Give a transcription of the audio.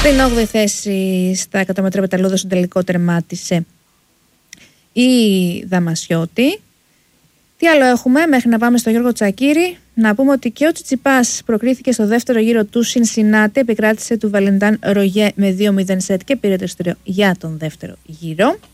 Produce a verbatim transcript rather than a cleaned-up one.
Στην όγδοη θέση στα εκατό μέτρα πεταλούδα στον τελικό τερμάτισε η Δαμασιώτη. Τι άλλο έχουμε μέχρι να πάμε στο Γιώργο Τσακίρη? Να πούμε ότι και ο Τσιτσιπάς προκρίθηκε στο δεύτερο γύρο του Σινσινάτι, επικράτησε του Βαλεντάν Ρογέ με δύο μηδέν σετ και πήρε το ειστήριο για τον δεύτερο γύρο.